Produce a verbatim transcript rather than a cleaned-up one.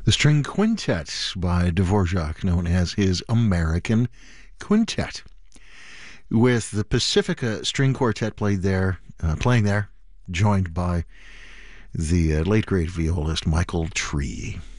the string quintet by Dvorak, known as his American Quintet, with the Pacifica String Quartet played there, uh, playing there, joined by the uh, late great violist Michael Tree.